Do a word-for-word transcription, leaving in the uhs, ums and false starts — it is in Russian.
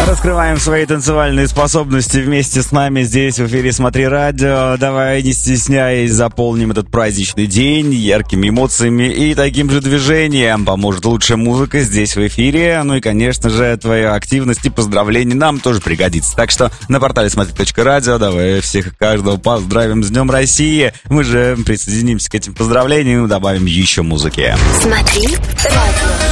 Раскрываем свои танцевальные способности вместе с нами здесь в эфире «Смотри радио». Давай, не стесняясь, заполним этот праздничный день яркими эмоциями и таким же движением. Поможет лучшая музыка здесь в эфире. Ну и, конечно же, твоя активность и поздравления нам тоже пригодится. Так что на портале смотри точка радио давай всех и каждого поздравим с Днем России. Мы же присоединимся к этим поздравлениям и добавим еще музыки. Смотри радио.